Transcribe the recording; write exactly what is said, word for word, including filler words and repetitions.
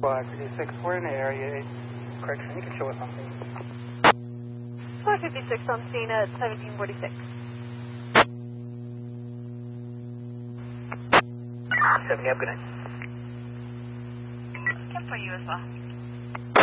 Squad fifty-six, we're in the area. Correction, you can show us something. Squad fifty-six on scene at seventeen forty-six. seventy, have a good night. Ten for you as well.